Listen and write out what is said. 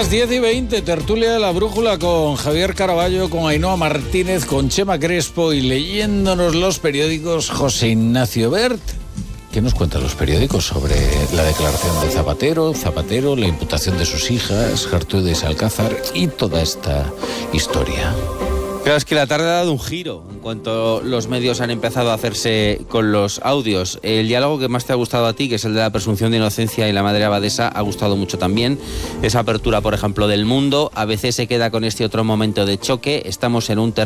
las 10:20, tertulia de la brújula con Javier Caraballo, con Ainhoa Martínez, con Chema Crespo y leyéndonos los periódicos José Ignacio Bert. ¿Qué nos cuentan los periódicos sobre la declaración de Zapatero, la imputación de sus hijas, Gertrudis Alcázar y toda esta historia? Claro, es que la tarde ha dado un giro en cuanto los medios han empezado a hacerse con los audios. El diálogo que más te ha gustado a ti, que es el de la presunción de inocencia y la madre abadesa, ha gustado mucho también. Esa apertura, por ejemplo, del Mundo. ABC se queda con este otro momento de choque. Estamos en un terreno